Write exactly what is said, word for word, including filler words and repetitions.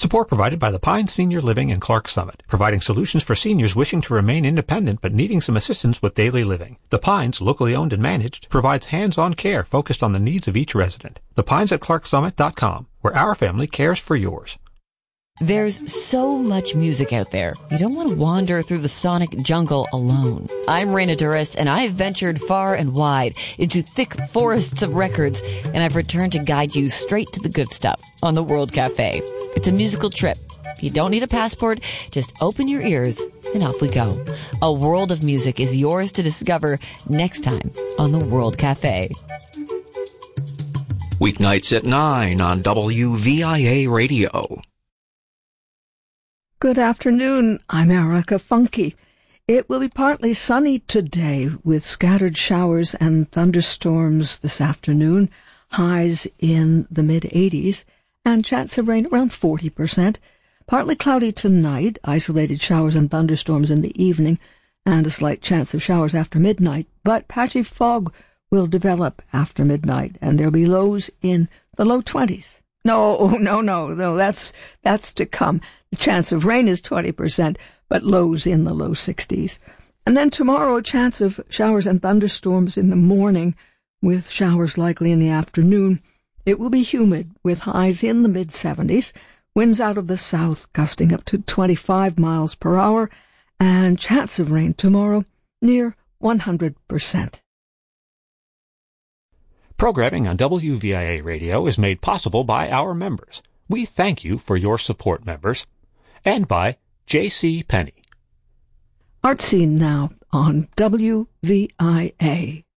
Support provided by the Pines Senior Living in Clark Summit, providing solutions for seniors wishing to remain independent but needing some assistance with daily living. The Pines, locally owned and managed, provides hands-on care focused on the needs of each resident. The Pines at clark summit dot com, where our family cares for yours. There's so much music out there. You don't want to wander through the sonic jungle alone. I'm Raina Duras, and I've ventured far and wide into thick forests of records, and I've returned to guide you straight to the good stuff on the World Cafe. It's a musical trip. You don't need a passport. Just open your ears, and off we go. A world of music is yours to discover next time on the World Cafe. Weeknights at nine on W V I A Radio. Good afternoon, I'm Erica Funky. It will be partly sunny today with scattered showers and thunderstorms this afternoon, highs in the mid-eighties, and chance of rain around forty percent. Partly cloudy tonight, isolated showers and thunderstorms in the evening, and a slight chance of showers after midnight, but patchy fog will develop after midnight, and there'll be lows in the low twenties. No, no, no, no, that's, that's to come. The chance of rain is twenty percent, but lows in the low sixties. And then tomorrow, a chance of showers and thunderstorms in the morning, with showers likely in the afternoon. It will be humid, with highs in the mid-seventies, winds out of the south gusting up to twenty-five miles per hour, and chance of rain tomorrow near one hundred percent. Programming on W V I A Radio is made possible by our members. We thank you for your support, members. And by J C. Penney. Art Scene now on W V I A.